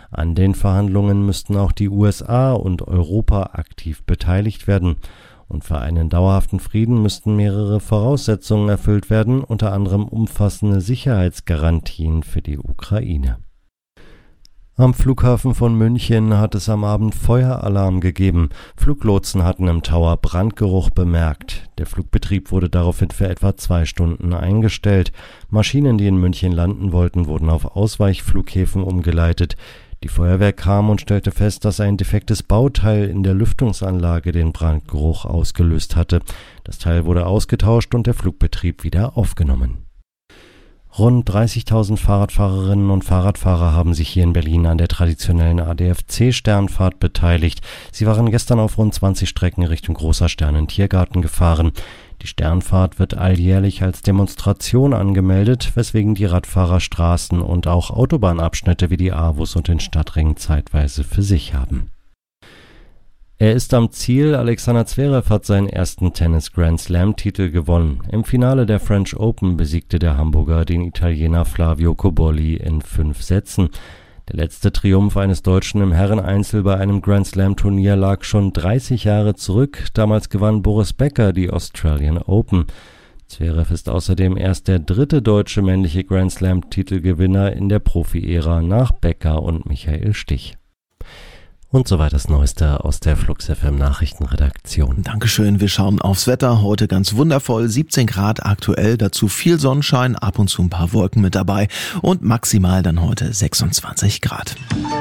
An den Verhandlungen müssten auch die USA und Europa aktiv beteiligt werden. Und für einen dauerhaften Frieden müssten mehrere Voraussetzungen erfüllt werden, unter anderem umfassende Sicherheitsgarantien für die Ukraine. Am Flughafen von München hat es am Abend Feueralarm gegeben. Fluglotsen hatten im Tower Brandgeruch bemerkt. Der Flugbetrieb wurde daraufhin für etwa 2 Stunden eingestellt. Maschinen, die in München landen wollten, wurden auf Ausweichflughäfen umgeleitet. Die Feuerwehr kam und stellte fest, dass ein defektes Bauteil in der Lüftungsanlage den Brandgeruch ausgelöst hatte. Das Teil wurde ausgetauscht und der Flugbetrieb wieder aufgenommen. Rund 30.000 Fahrradfahrerinnen und Fahrradfahrer haben sich hier in Berlin an der traditionellen ADFC-Sternfahrt beteiligt. Sie waren gestern auf rund 20 Strecken Richtung Großer Sternentiergarten gefahren. Die Sternfahrt wird alljährlich als Demonstration angemeldet, weswegen die Radfahrer Straßen und auch Autobahnabschnitte wie die Avus und den Stadtring zeitweise für sich haben. Er ist am Ziel. Alexander Zverev hat seinen ersten Tennis-Grand-Slam-Titel gewonnen. Im Finale der French Open besiegte der Hamburger den Italiener Flavio Cobolli in 5 Sätzen. Der letzte Triumph eines Deutschen im Herreneinzel bei einem Grand-Slam-Turnier lag schon 30 Jahre zurück. Damals gewann Boris Becker die Australian Open. Zverev ist außerdem erst der 3. deutsche männliche Grand-Slam-Titelgewinner in der Profi-Ära nach Becker und Michael Stich. Und soweit das Neueste aus der Flux FM Nachrichtenredaktion. Dankeschön, wir schauen aufs Wetter. Heute ganz wundervoll, 17 Grad aktuell, dazu viel Sonnenschein, ab und zu ein paar Wolken mit dabei und maximal dann heute 26 Grad.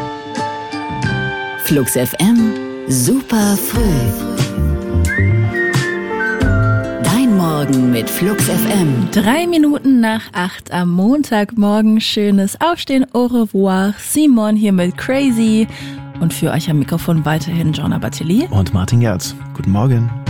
Flux FM, super früh. Dein Morgen mit Flux FM. 3 Minuten nach 8 am Montagmorgen. Schönes Aufstehen, au revoir. Simon hier mit Crazy. Und für euch am Mikrofon weiterhin Joanna Batili und Martin Gerz. Guten Morgen.